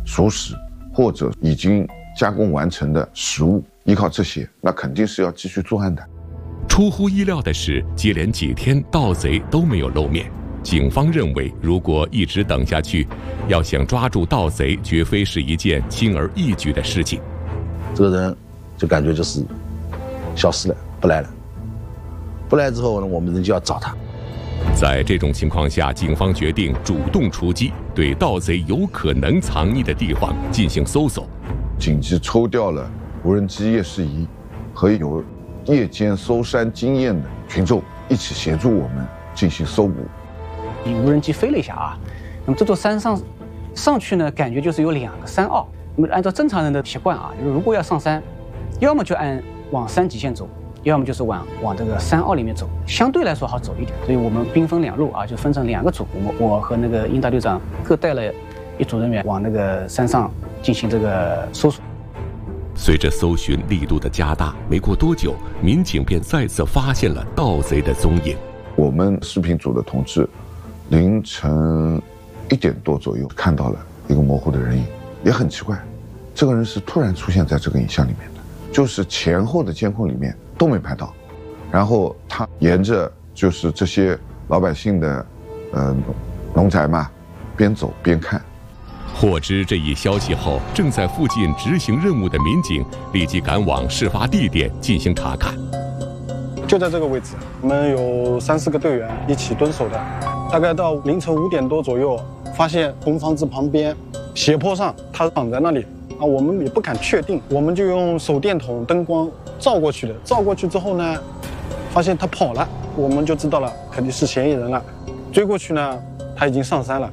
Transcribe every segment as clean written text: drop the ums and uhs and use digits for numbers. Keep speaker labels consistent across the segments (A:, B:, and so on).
A: 熟食或者已经加工完成的食物，依靠这些，那肯定是要继续作案的。
B: 出乎意料的是，接连几天盗贼都没有露面。警方认为，如果一直等下去，要想抓住盗贼，绝非是一件轻而易举的事情。
C: 这个人就感觉就是消失了，不来了。不来之后呢，我们人就要找他。
B: 在这种情况下，警方决定主动出击，对盗贼有可能藏匿的地方进行搜索。
A: 紧急抽调了无人机夜视仪和有夜间搜山经验的群众一起协助我们进行搜捕。
D: 无人机飞了一下啊，那么这座山上去呢，感觉就是有2个山坳。那么按照正常人的习惯啊，就是如果要上山，要么就往山脊线走，要么就是往这个山坳里面走，相对来说好走一点。所以我们兵分2路啊，就分成2个组，我和那个殷大队长各带了一组人员往那个山上进行这个搜索。
B: 随着搜寻力度的加大，没过多久，民警便再次发现了盗贼的踪影。
A: 我们视频组的同志凌晨1点多左右看到了一个模糊的人影，也很奇怪，这个人是突然出现在这个影像里面的，就是前后的监控里面都没拍到。然后他沿着就是这些老百姓的农宅嘛，边走边看。
B: 获知这一消息后，正在附近执行任务的民警立即赶往事发地点进行查看。
E: 就在这个位置，我们有3、4个队员一起蹲守的。大概到凌晨5点多左右，发现红房子旁边斜坡上他躺在那里啊，我们也不敢确定，我们就用手电筒灯光照过去的。照过去之后呢，发现他跑了，我们就知道了肯定是嫌疑人了。追过去呢，他已经上山了。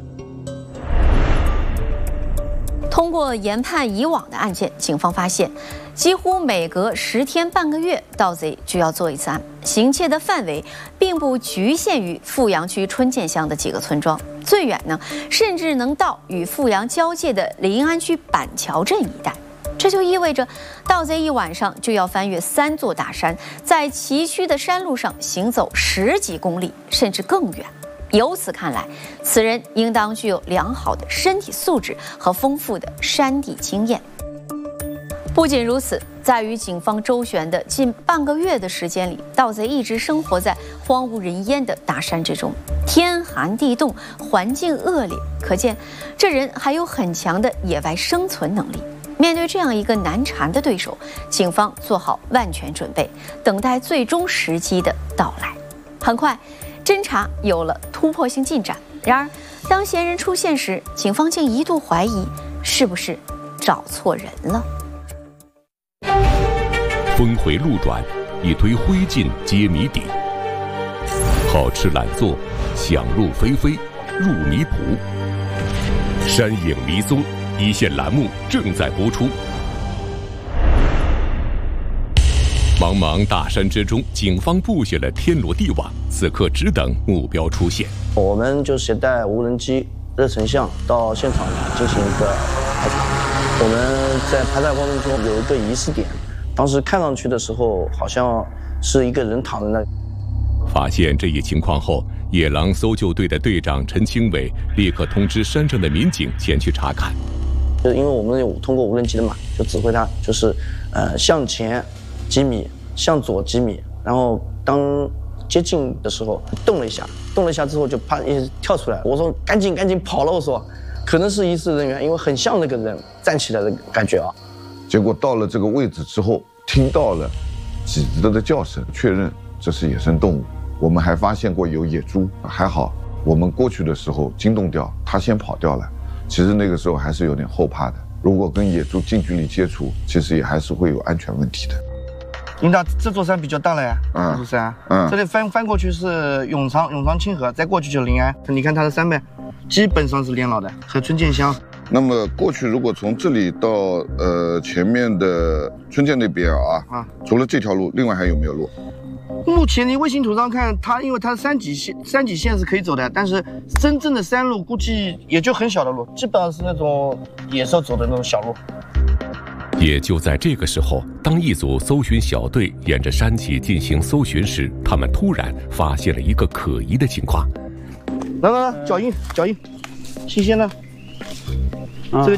F: 通过研判以往的案件，警方发现，几乎每隔10天半个月，盗贼就要做一次案。行窃的范围并不局限于富阳区春建乡的几个村庄，最远呢，甚至能到与富阳交界的临安区板桥镇一带。这就意味着，盗贼一晚上就要翻越3座大山，在崎岖的山路上行走10几公里，甚至更远。由此看来，此人应当具有良好的身体素质和丰富的山地经验。不仅如此，在与警方周旋的近半个月的时间里，盗贼一直生活在荒无人烟的大山之中，天寒地冻，环境恶劣，可见这人还有很强的野外生存能力。面对这样一个难缠的对手，警方做好万全准备，等待最终时机的到来。很快，侦查有了突破性进展。然而，当嫌疑人出现时，警方竟一度怀疑是不是找错人了。
B: 峰回路转，一堆灰烬揭谜底。好吃懒做，想入非非，入迷谱。山影迷踪，一线栏目正在播出。茫茫大山之中，警方布下了天罗地网，此刻只等目标出现。
C: 我们就携带无人机、热成像到现场进行一个排查。我们在排查过程中有一个疑似点，当时看上去的时候，好像是一个人躺在那里。
B: 发现这一情况后，野狼搜救队的队长陈清伟立刻通知山上的民警前去查看。
C: 就因为我们有通过无人机的嘛，就指挥他就是向前几米，向左几米，然后当接近的时候动了一下之后就啪一跳出来，我说赶紧跑了，我说可能是疑似人员，因为很像那个人站起来的感觉啊。
A: 结果到了这个位置之后，听到了几只的叫声，确认这是野生动物。我们还发现过有野猪，还好我们过去的时候惊动掉，它先跑掉了。其实那个时候还是有点后怕的，如果跟野猪近距离接触，其实也还是会有安全问题的。
G: 领导，这座山比较大了呀，这座山，这里翻过去是永昌清河，再过去就临安。你看它的山脉，基本上是连牢的，和春建乡。
A: 那么过去如果从这里到前面的春建那边啊，除了这条路，另外还有没有路？
G: 目前你卫星图上看，它因为它山脊线是可以走的，但是真正的山路估计也就很小的路，基本上是那种野兽走的那种小路。
B: 也就在这个时候，当一组搜寻小队沿着山脊进行搜寻时，他们突然发现了一个可疑的情况。
G: 来，脚印，新鲜的。这个